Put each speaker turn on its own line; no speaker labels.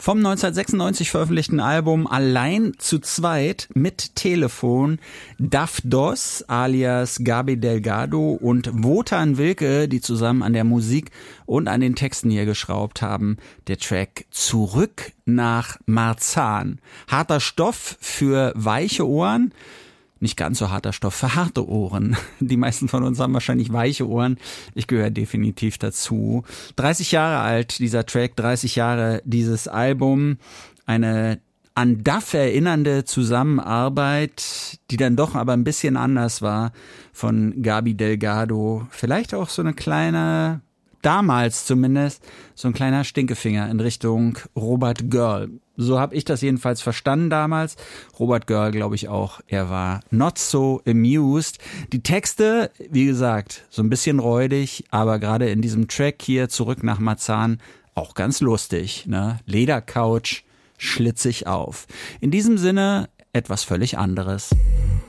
vom 1996 veröffentlichten Album Allein zu zweit mit Telefon, Daf Dos alias Gabi Delgado und Wotan Wilke, die zusammen an der Musik und an den Texten hier geschraubt haben. Der Track Zurück nach Marzahn. Harter Stoff für weiche Ohren. Nicht ganz so harter Stoff für harte Ohren. Die meisten von uns haben wahrscheinlich weiche Ohren. Ich gehöre definitiv dazu. 30 Jahre alt, dieser Track, 30 Jahre dieses Album. Eine an Daf erinnernde Zusammenarbeit, die dann doch aber ein bisschen anders war von Gabi Delgado. Vielleicht auch so eine kleine, damals zumindest, so ein kleiner Stinkefinger in Richtung Robert Girl. So habe ich das jedenfalls verstanden damals. Robert Girl, glaube ich auch, er war not so amused. Die Texte, wie gesagt, so ein bisschen räudig, aber gerade in diesem Track hier, Zurück nach Marzahn, auch ganz lustig, ne? Ledercouch, schlitzig auf. In diesem Sinne etwas völlig anderes.